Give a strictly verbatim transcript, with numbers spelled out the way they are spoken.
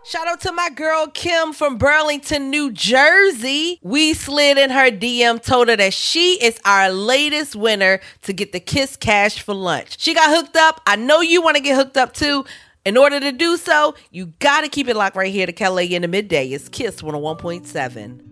Shout out to my girl Kim from Burlington, New Jersey. We slid in her D M, told her that she is our latest winner to get the Kiss Cash for lunch. She got hooked up. I know you want to get hooked up too. In order to do so, you got to keep it locked right here to Kelly in the midday. It's Kiss one oh one point seven.